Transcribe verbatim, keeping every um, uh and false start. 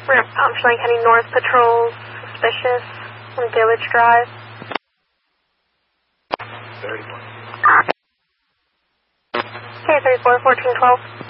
We're at Palm Springs heading north. Patrols suspicious on Village Drive. thirty-one. Okay, thirty-four, fourteen twelve.